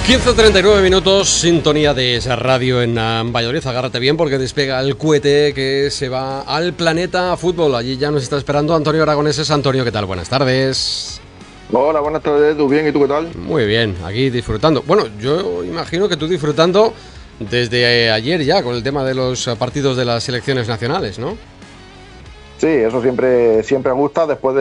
15:39 minutos, sintonía de esa radio en Valladolid. Agárrate bien porque despega el cohete que se va al Planeta Fútbol. Allí ya nos está esperando Antonio Aragoneses. Antonio, ¿qué tal? Buenas tardes. Hola, buenas tardes, ¿tú bien? ¿Y tú qué tal? Muy bien, aquí disfrutando. Bueno, yo imagino que tú disfrutando desde ayer ya con el tema de los partidos de las selecciones nacionales, ¿no? Sí, eso siempre gusta después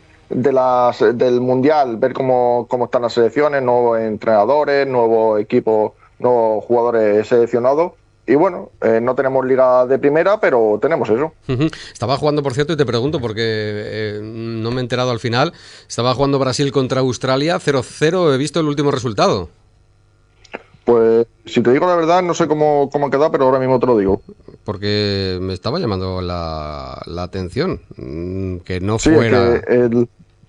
del Mundial, ver cómo están las selecciones, nuevos entrenadores, nuevos equipos, nuevos jugadores seleccionados. Y bueno, no tenemos liga de primera, pero tenemos eso. Estaba jugando, por cierto, y te pregunto porque no me he enterado al final. Estaba jugando Brasil contra Australia, 0-0. He visto el último resultado. Pues, si te digo la verdad, no sé cómo ha quedado, pero ahora mismo te lo digo. Porque me estaba llamando la atención que no sí, fuera... que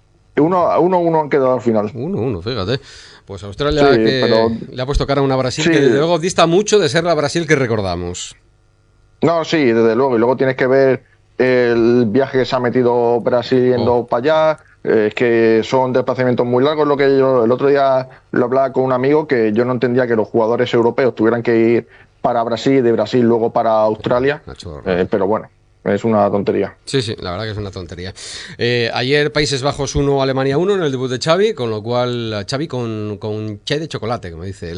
1-1 han quedado al final. 1-1, fíjate. Pues Australia Sí, pero... le ha puesto cara a una Brasil sí. que desde luego dista mucho de ser la Brasil que recordamos. No, sí, desde luego. Y luego tienes que ver el viaje que se ha metido Brasil yendo para allá. Es que son desplazamientos muy largos. Lo que yo el otro día lo hablaba con un amigo, que yo no entendía que los jugadores europeos tuvieran que ir para Brasil, de Brasil luego para Australia. Pero bueno, es una tontería. Sí, la verdad que es una tontería. Ayer Países Bajos 1, Alemania 1 en el debut de Xavi, con lo cual Xavi con chai de chocolate, como dice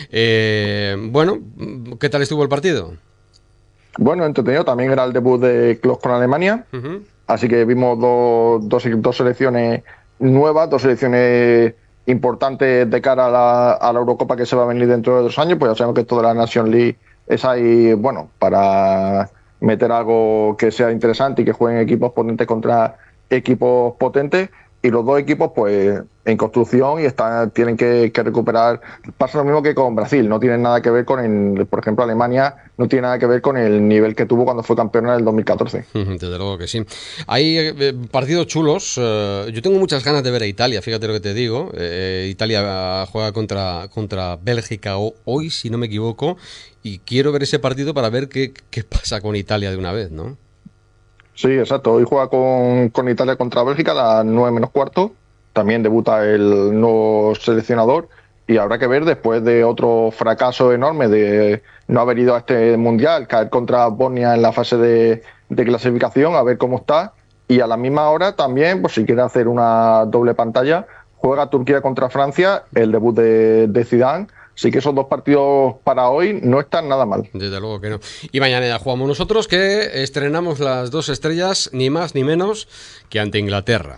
él. Bueno, ¿qué tal estuvo el partido? Bueno, entretenido. También era el debut de Klose con Alemania. Así que vimos dos selecciones nuevas, dos selecciones importantes de cara a la Eurocopa que se va a venir dentro de 2 años. Pues ya sabemos que esto de la Nations League es ahí, bueno, para meter algo que sea interesante y que jueguen equipos potentes contra equipos potentes. Y los dos equipos, pues, en construcción y tienen que recuperar. Pasa lo mismo que con Brasil, no tiene nada que ver por ejemplo, Alemania no tiene nada que ver con el nivel que tuvo cuando fue campeona en el 2014. Desde luego que sí. Hay partidos chulos. Yo tengo muchas ganas de ver a Italia, fíjate lo que te digo. Italia juega contra Bélgica hoy, si no me equivoco, y quiero ver ese partido para ver qué pasa con Italia de una vez, ¿no? Sí, exacto. Hoy juega con Italia contra Bélgica a las 9 menos cuarto. También debuta el nuevo seleccionador. Y habrá que ver, después de otro fracaso enorme de no haber ido a este Mundial, caer contra Bosnia en la fase de clasificación, a ver cómo está. Y a la misma hora también, pues si quiere hacer una doble pantalla, juega Turquía contra Francia, el debut de Zidane. Así que esos dos partidos para hoy no están nada mal. Desde luego que no. Y mañana ya jugamos nosotros, que estrenamos las 2 estrellas, ni más ni menos que ante Inglaterra.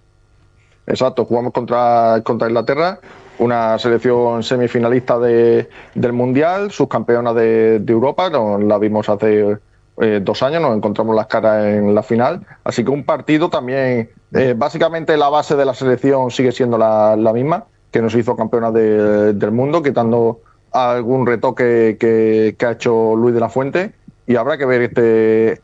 Exacto, jugamos contra Inglaterra, una selección semifinalista del Mundial, subcampeona de Europa. La vimos hace 2 años, nos encontramos las caras en la final. Así que un partido también, básicamente la base de la selección sigue siendo la misma, que nos hizo campeona del mundo, quitando algún retoque que ha hecho Luis de la Fuente. Y habrá que ver